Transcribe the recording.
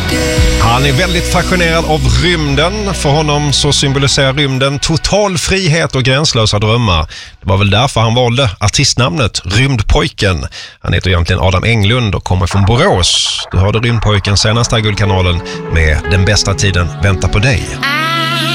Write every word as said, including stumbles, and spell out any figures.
Han är väldigt fascinerad av rymden. För honom så symboliserar rymden total frihet och gränslösa drömmar. Det var väl därför han valde artistnamnet Rymdpojken. Han heter egentligen Adam Englund och kommer från Borås. Du hörde Rymdpojken senast här i Guldkanalen med Den bästa tiden väntar på dig.